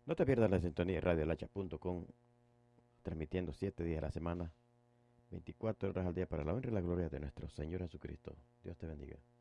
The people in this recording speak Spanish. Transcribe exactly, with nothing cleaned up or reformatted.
No te pierdas la sintonía de radio lacha punto com, transmitiendo siete días a la semana, veinticuatro horas al día para la honra y la gloria de nuestro Señor Jesucristo. Dios te bendiga.